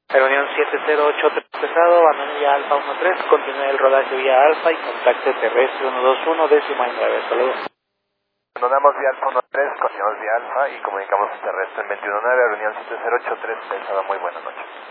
Reunión 708 pesado, abandone vía Alfa 13, continúe el rodaje vía Alfa y contacte terrestre 121, décima y 9, saludos. Abandonamos vía Alfa 13, continuamos vía Alfa y comunicamos terrestre en 219, reunión 7083, pesado, muy buena noche.